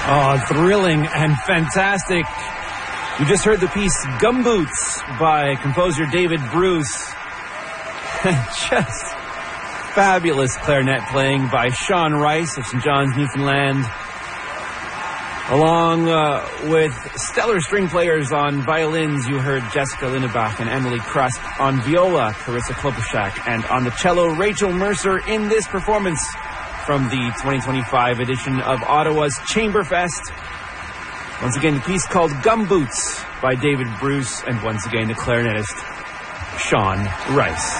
Oh, thrilling and fantastic. You just heard the piece Gumboots by composer David Bruce. Just fabulous clarinet playing by Sean Rice of St. John's, Newfoundland. Along with stellar string players on violins, you heard Jessica Linnebach and Emily Krust. On viola, Carissa Klobuchak. And on the cello, Rachel Mercer in this performance from the 2025 edition of Ottawa's Chamberfest. Once again, the piece called Gumboots by David Bruce, and once again, the clarinetist Sean Rice.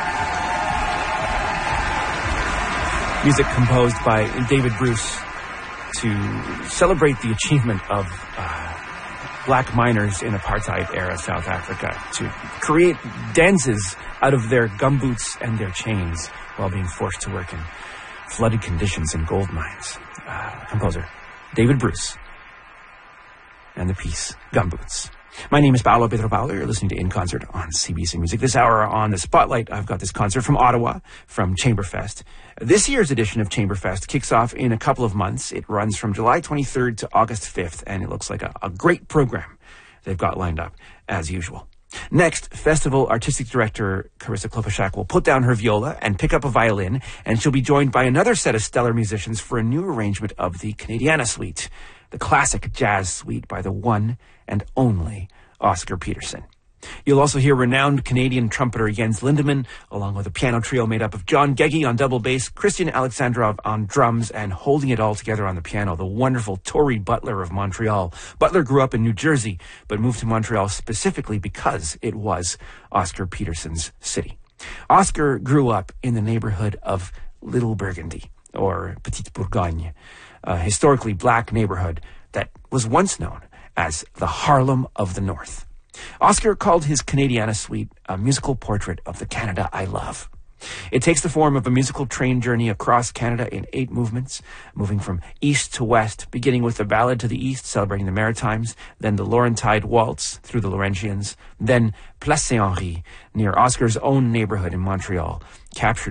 Music composed by David Bruce to celebrate the achievement of black miners in apartheid-era South Africa to create dances out of their gumboots and their chains while being forced to work in flooded conditions in gold mines. Composer David Bruce and the piece Gumboots. My name is Paolo Pedro Paolo. You're listening to In Concert on CBC Music. This hour on the Spotlight, I've got this concert from Ottawa, from Chamberfest. This year's edition of Chamberfest kicks off in a couple of months. It runs from July 23rd to August 5th, and it looks like a great program they've got lined up, as usual. Next, Festival Artistic Director Carissa Klobuchak will put down her viola and pick up a violin, and she'll be joined by another set of stellar musicians for a new arrangement of the Canadiana Suite, the classic jazz suite by the one and only Oscar Peterson. You'll also hear renowned Canadian trumpeter Jens Lindemann, along with a piano trio made up of John Geggy on double bass, Christian Alexandrov on drums, and holding it all together on the piano, the wonderful Tori Butler of Montreal. Butler grew up in New Jersey, but moved to Montreal specifically because it was Oscar Peterson's city. Oscar grew up in the neighborhood of Little Burgundy, or Petite Bourgogne, a historically black neighborhood that was once known as the Harlem of the North. Oscar called his Canadiana Suite a musical portrait of the Canada I love. It takes the form of a musical train journey across Canada in 8 movements, moving from east to west, beginning with the Ballad to the east, celebrating the Maritimes, then the Laurentide Waltz through the Laurentians, then Place Saint-Henri, near Oscar's own neighborhood in Montreal, captured